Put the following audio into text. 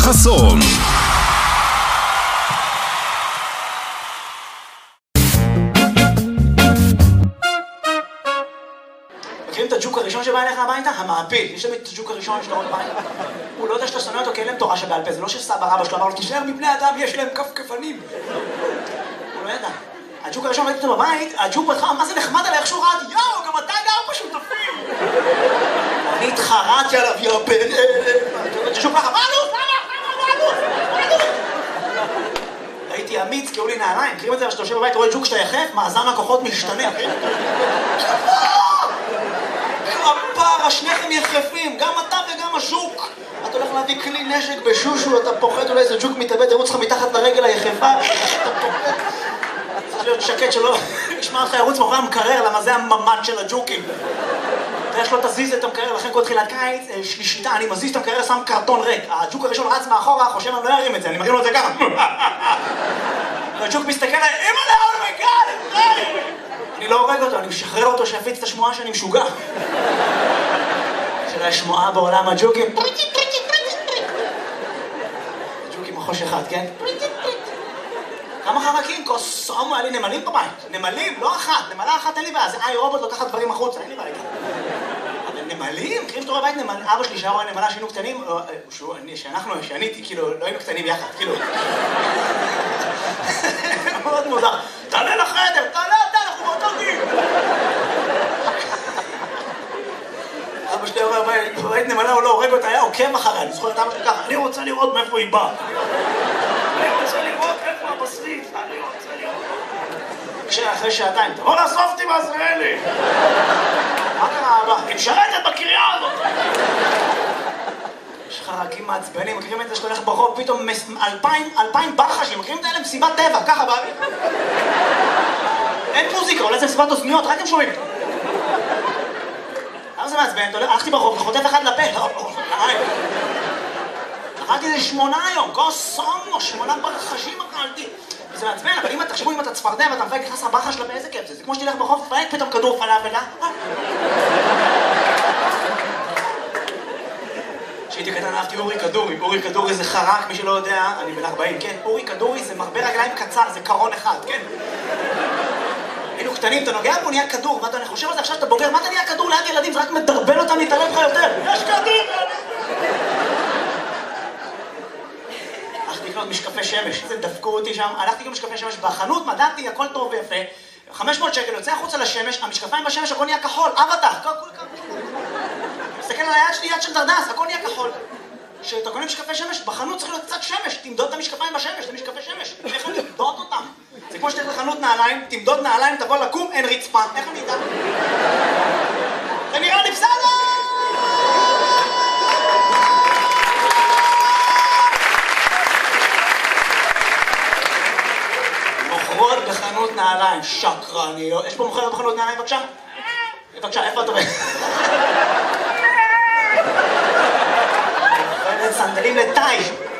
חסון. מכירים את הג'וק הראשון שבא אליך הביתה? המעפיל. יש להם את הג'וק הראשון שלו בבית. הוא לא יודע שאתה שונא אותו כי אין להם תורה שבעל פה. זה לא שסבא רבא שלו אמר לו, תישאר מבני אדם, יש להם כפכפנים. הוא לא ידע. הג'וק הראשון ראיתי אותו בבית, הג'וק בהתחלה, מה זה נחמד עליי, איך שהוא רעד, יאו, גם אתה גר בשותפים. אני התחרעתי עליו, יא בן... הג'וק ככה, מה עלו? הייתי אמיץ, קראו לי נעליים. מכירים את זה, כשאתה יושב בבית, רואה ג'וק שאתה יחף, מאזן הכוחות משתנה. כפרה, שניכם יחפים, גם אתה וגם הז'וק. אתה הולך להביא כלי נשק בשושו, אתה פוחד, אולי איזה ג'וק מתאבד, ירוץ לך מתחת לרגל היחפה. אתה פוחד. צריך להיות שקט שלא ישמע אותך ירוץ מאחורי המקרר, למה זה הממד של הג'וקים. אתה איך לא תזיז את המקרר, לכן כל תחילת קיץ, יש לי שיטה, אני מזיז את המקרר, שם קרטון ריק. הג'וק הראשון רץ מאחורה, חושב אני לא ירים את זה, אני מרים לו את זה ככה. והג'וק מסתכל עליי, אימא'לה, אומייגאד, אני לא הורג אותו, אני משחרר אותו שיפיץ את השמועה שאני משוגע. של השמועה בעולם הג'וקים. ג'וקים מחוש אחד, כן? כמה חרקים? קוסומו, היה לי נמלים בבית. נמלים, לא אחת. נמלה אחת אין לי בעיה. זה רובוט לוקחת דברים החוצה, אין לי בעיה. אבל נמלים? מכירים שתורה בבית נמל... אבא שלי שהיה רואה נמלה שהיינו קטנים, שעניתי, כאילו, לא היינו קטנים יחד, כאילו. מאוד מוזר. תעלה לחדר, תעלה אתה, אנחנו באותו גיל. אבא שלי רואה בבית נמלה, הוא לא הורג אותה, היה עוקב אחריה. אני זוכר את אבא שלי ככה, אני רוצה לראות מאיפה היא באה. אני רוצה לראות איפה הבשריף, אני רוצה לראות. אחרי שעתיים, תבוא לאסוף אותי בעזריאלי. מה קרה אבא? היא משרתת בקריה הזאת. יש חרקים מעצבנים, מכירים את זה שאתה הולך ברחוב, פתאום 2,000 ברחשים, מכירים את האלה מסיבת טבע, ככה באוויר. אין מוזיקה, אולי זה מסיבת אוזניות, רק הם שומעים. למה זה מעצבן? הלכתי ברחוב, חוטף אחד לפה. אכלתי איזה 8 היום, קוסומו, 8 ברחשים אכלתי. וזה מעצבן, אבל אם תחשבו אם אתה צפרדע ואתה מפייק נכנס הברחה שלה באיזה כיף זה. זה כמו שתלך ברחוב, תפייק פתאום כדור פלאפל, כשהייתי קטן אהבתי אורי כדורי. אורי כדורי זה חרק, מי שלא יודע, אני בן 40, כן? אורי כדורי זה מרבה רגליים קצר, זה קרון אחד, כן? היינו קטנים, אתה נוגע בו, נהיה כדור, ואתה אני חושב על זה עכשיו שאתה בוגר, מה אתה נהיה כדור ליד ילדים? זה רק מדרבן אותם להתערב לך יותר. יש כדור! הלכתי לקנות משקפי שמש, זה דפקו אותי שם, הלכתי לקנות משקפי שמש בחנות, מדעתי, הכל טוב ויפה, 500 שקל, יוצא החוצה לשמש, המשקפיים בשמש, הכל נהיה כחול, אבטח, מסתכל על היד שלי, יד של דרדס, הכל נהיה כחול. כשאתה קונה משקפי שמש, בחנות צריך להיות קצת שמש, תמדוד את המשקפיים בשמש, זה משקפי שמש, איך אני תמדוד אותם? זה כמו שתלך לחנות נעליים, תמדוד נעליים, תבוא לקום, אין רצפה, איך אני אדע? זה נראה לי בסדר! מוכרות בחנות נעליים, שקרניות. יש פה מוכרת בחנות נעליים, בבקשה? בבקשה, איפה את עובדת? מוכרת סנדלים לטייש.